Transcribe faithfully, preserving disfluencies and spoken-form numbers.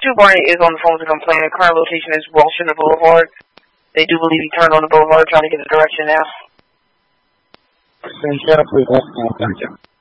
two Barney is on the phone to complain. The current location is Washington Boulevard. They do believe he turned on the boulevard trying to get a direction now. Sincero, please,